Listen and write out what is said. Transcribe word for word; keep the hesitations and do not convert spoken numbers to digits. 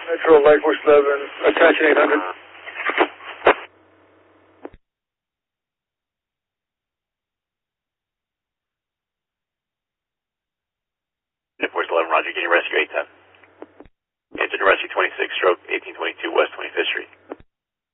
Metro Light Force eleven, attaching eight hundred. Light Force eleven, roger, getting rescue eight ten. Engine to rescue twenty-six, stroke eighteen twenty-two West twenty-fifth Street.